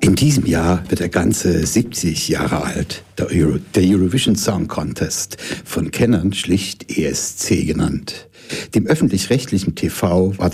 In diesem Jahr wird er ganze 70 Jahre alt. Der Eurovision Song Contest, von Kennern schlicht ESC genannt. Dem öffentlich-rechtlichen TV war